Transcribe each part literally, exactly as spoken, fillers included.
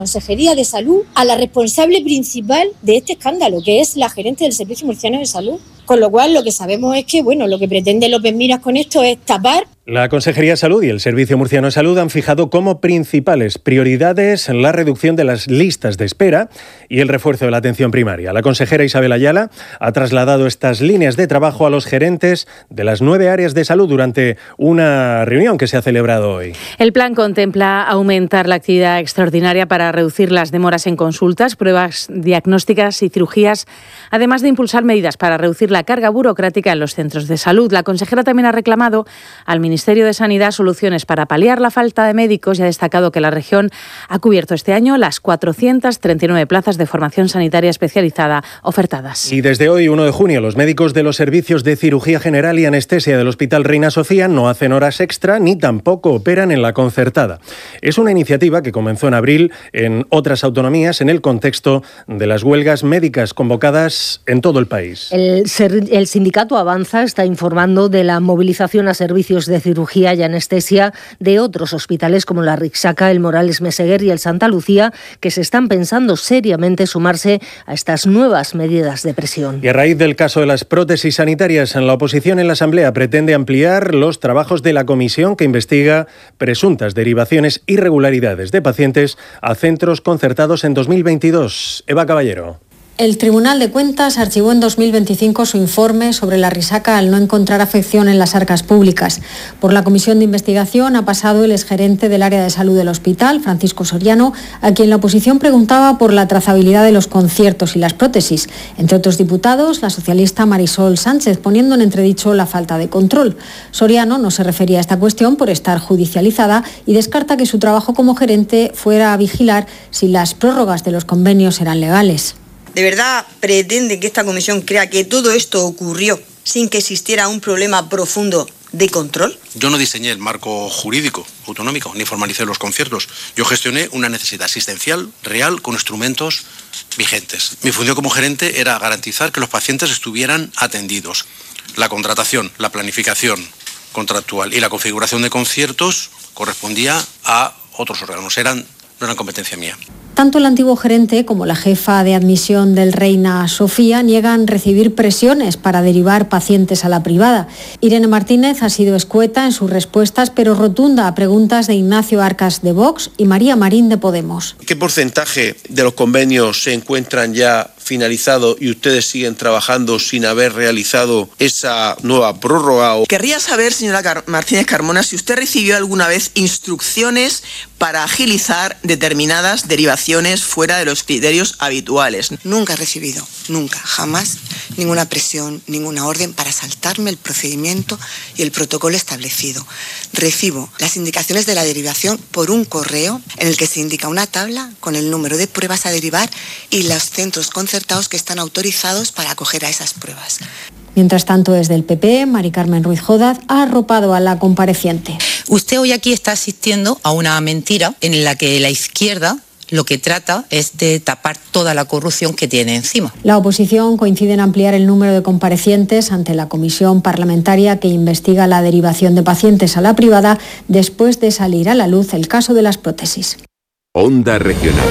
Consejería de Salud a la responsable principal de este escándalo, que es la gerente del Servicio Murciano de Salud. Con lo cual, lo que sabemos es que, bueno, lo que pretende López Miras con esto es tapar. La Consejería de Salud y el Servicio Murciano de Salud han fijado como principales prioridades la reducción de las listas de espera y el refuerzo de la atención primaria. La consejera Isabel Ayala ha trasladado estas líneas de trabajo a los gerentes de las nueve áreas de salud durante una reunión que se ha celebrado hoy. El plan contempla aumentar la actividad extraordinaria para reducir las demoras en consultas, pruebas diagnósticas y cirugías, además de impulsar medidas para reducir la carga burocrática en los centros de salud. La consejera también ha reclamado al Ministerio de Sanidad soluciones para paliar la falta de médicos y ha destacado que la región ha cubierto este año las cuatrocientas treinta y nueve plazas de formación sanitaria especializada ofertadas. Y desde hoy, uno de junio, los médicos de los servicios de cirugía general y anestesia del Hospital Reina Sofía no hacen horas extra ni tampoco operan en la concertada. Es una iniciativa que comenzó en abril en otras autonomías en el contexto de las huelgas médicas convocadas en todo el país. El, el sindicato Avanza está informando de la movilización a servicios de cirugía y anestesia de otros hospitales como la Rixaca, el Morales Meseguer y el Santa Lucía, que se están pensando seriamente sumarse a estas nuevas medidas de presión. Y a raíz del caso de las prótesis sanitarias, la oposición en la Asamblea pretende ampliar los trabajos de la comisión que investiga presuntas derivaciones e irregularidades de pacientes a centros concertados en dos mil veintidós. Eva Caballero. El Tribunal de Cuentas archivó en dos mil veinticinco su informe sobre la Rixaca al no encontrar afección en las arcas públicas. Por la comisión de investigación ha pasado el exgerente del área de salud del hospital, Francisco Soriano, a quien la oposición preguntaba por la trazabilidad de los conciertos y las prótesis. Entre otros diputados, la socialista Marisol Sánchez, poniendo en entredicho la falta de control. Soriano no se refería a esta cuestión por estar judicializada y descarta que su trabajo como gerente fuera a vigilar si las prórrogas de los convenios eran legales. ¿De verdad pretende que esta comisión crea que todo esto ocurrió sin que existiera un problema profundo de control? Yo no diseñé el marco jurídico autonómico ni formalicé los conciertos. Yo gestioné una necesidad asistencial real con instrumentos vigentes. Mi función como gerente era garantizar que los pacientes estuvieran atendidos. La contratación, la planificación contractual y la configuración de conciertos correspondía a otros órganos, eran, no eran competencia mía. Tanto el antiguo gerente como la jefa de admisión del Reina Sofía niegan recibir presiones para derivar pacientes a la privada. Irene Martínez ha sido escueta en sus respuestas, pero rotunda a preguntas de Ignacio Arcas de Vox y María Marín de Podemos. ¿Qué porcentaje de los convenios se encuentran ya finalizados y ustedes siguen trabajando sin haber realizado esa nueva prórroga? Querría saber, señora Car- Martínez Carmona, si usted recibió alguna vez instrucciones para agilizar determinadas derivaciones fuera de los criterios habituales. Nunca he recibido, nunca, jamás, ninguna presión, ninguna orden para saltarme el procedimiento y el protocolo establecido. Recibo las indicaciones de la derivación por un correo en el que se indica una tabla con el número de pruebas a derivar y los centros concertados que están autorizados para acoger a esas pruebas. Mientras tanto, desde el P P, Mari Carmen Ruiz Jódaz ha arropado a la compareciente. Usted hoy aquí está asistiendo a una mentira en la que la izquierda lo que trata es de tapar toda la corrupción que tiene encima. La oposición coincide en ampliar el número de comparecientes ante la comisión parlamentaria que investiga la derivación de pacientes a la privada después de salir a la luz el caso de las prótesis. Onda Regional.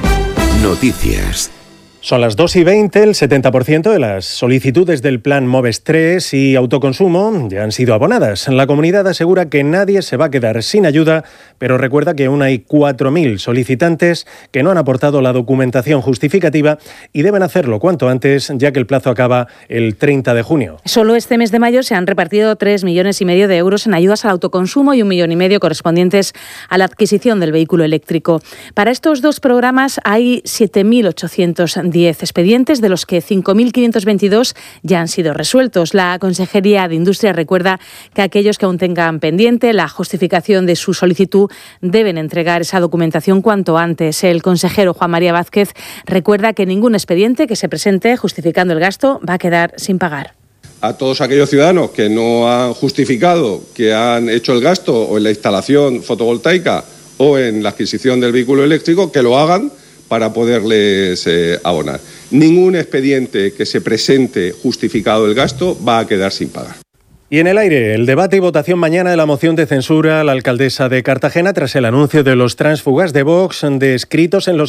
Noticias. Son las dos y veinte, el setenta por ciento de las solicitudes del plan Moves tres y autoconsumo ya han sido abonadas. La comunidad asegura que nadie se va a quedar sin ayuda, pero recuerda que aún hay cuatro mil solicitantes que no han aportado la documentación justificativa y deben hacerlo cuanto antes, ya que el plazo acaba el treinta de junio. Solo este mes de mayo se han repartido tres millones y medio de euros en ayudas al autoconsumo y un millón y medio correspondientes a la adquisición del vehículo eléctrico. Para estos dos programas hay siete mil ochocientos diez expedientes, de los que cinco mil quinientos veintidós ya han sido resueltos. La Consejería de Industria recuerda que aquellos que aún tengan pendiente la justificación de su solicitud deben entregar esa documentación cuanto antes. El consejero Juan María Vázquez recuerda que ningún expediente que se presente justificando el gasto va a quedar sin pagar. A todos aquellos ciudadanos que no han justificado que han hecho el gasto o en la instalación fotovoltaica o en la adquisición del vehículo eléctrico, que lo hagan para poderles eh, abonar. Ningún expediente que se presente justificado el gasto va a quedar sin pagar. Y en el aire, el debate y votación mañana de la moción de censura a la alcaldesa de Cartagena tras el anuncio de los tránsfugas de Vox descritos en los